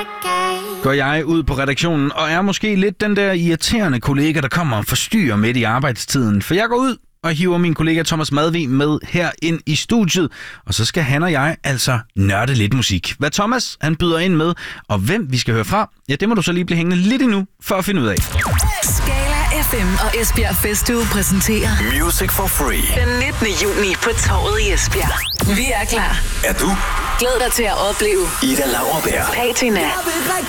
går jeg ud på redaktionen og er måske lidt den der irriterende kollega, der kommer og forstyrrer midt i arbejdstiden. For jeg går ud og hiver min kollega Thomas Madvig med her ind i studiet, og så skal han og jeg altså nørde lidt musik. Hvad Thomas han byder ind med, og hvem vi skal høre fra, ja, det må du så lige blive hængende lidt endnu for at finde ud af. Skala FM og Esbjerg Festuge præsenterer Music for Free. den 19. juni på Torvet i Esbjerg. Vi er klar. Er du? Glæd dig til at opleve Ida Lauerberg. Patina,